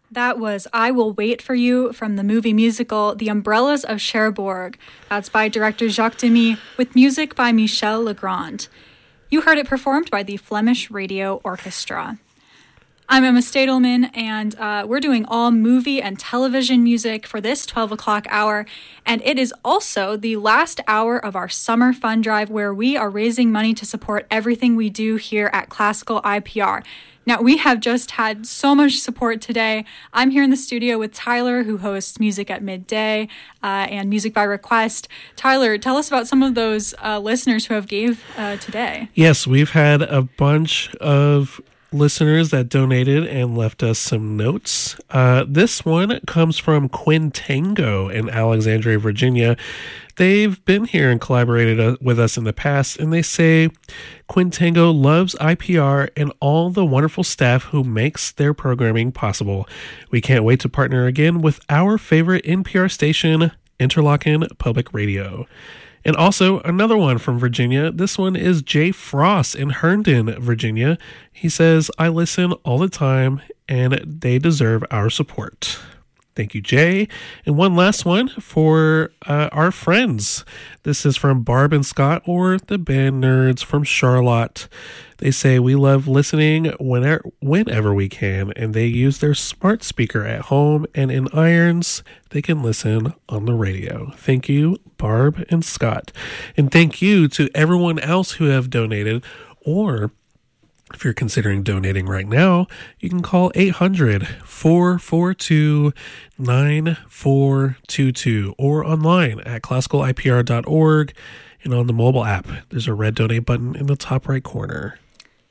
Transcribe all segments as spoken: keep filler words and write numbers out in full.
That was I Will Wait for You from the movie musical The Umbrellas of Cherbourg. That's by director Jacques Demy with music by Michel Legrand. You heard it performed by the Flemish Radio Orchestra. I'm Emma Stadelman, and uh, we're doing all movie and television music for this twelve o'clock hour, and it is also the last hour of our summer fund drive where we are raising money to support everything we do here at Classical I P R. Now, we have just had so much support today. I'm here in the studio with Tyler, who hosts Music at Midday uh, and Music by Request. Tyler, tell us about some of those uh, listeners who have gave uh, today. Yes, we've had a bunch of listeners that donated and left us some notes. Uh, this one comes from Quintango in Alexandria, Virginia. They've been here and collaborated with us in the past, and they say Quintango loves I P R and all the wonderful staff who makes their programming possible. We can't wait to partner again with our favorite N P R station, Interlochen Public Radio. And also another one from Virginia. This one is Jay Frost in Herndon, Virginia. He says, I listen all the time and they deserve our support. Thank you, Jay. And one last one for uh, our friends. This is from Barb and Scott, or the Band Nerds from Charlotte. They say, we love listening whenever, whenever we can, and they use their smart speaker at home and in irons. They can listen on the radio. Thank you, Barb and Scott. And thank you to everyone else who have donated, or if you're considering donating right now, you can call eight hundred, four four two, nine four two two or online at classical I P R dot org and on the mobile app. There's a red donate button in the top right corner.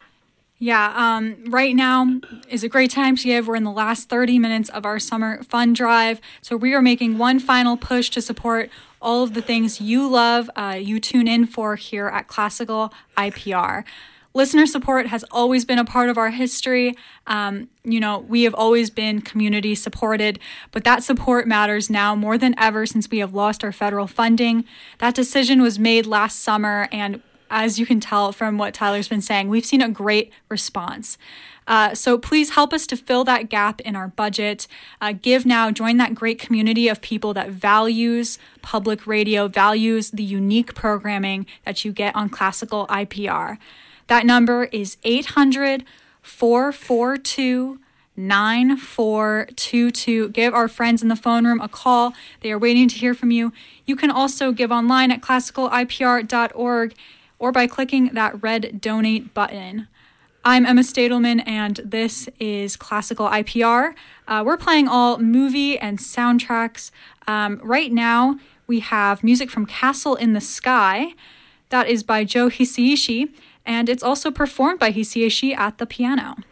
Yeah, um, right now is a great time to give. We're in the last thirty minutes of our summer fund drive. So we are making one final push to support all of the things you love, uh, you tune in for here at Classical I P R. Listener support has always been a part of our history. Um, you know, we have always been community supported, but that support matters now more than ever since we have lost our federal funding. That decision was made last summer, and as you can tell from what Tyler's been saying, we've seen a great response. Uh, so please help us to fill that gap in our budget. Uh, give now, join that great community of people that values public radio, values the unique programming that you get on Classical I P R. That number is eight hundred, four four two, nine four two two. Give our friends in the phone room a call. They are waiting to hear from you. You can also give online at classical I P R dot org or by clicking that red donate button. I'm Emma Stadelman, and this is Classical I P R. Uh, we're playing all movie and soundtracks. Um, right now, we have music from Castle in the Sky. That is by Joe Hisaishi. And it's also performed by Hisaishi at the piano.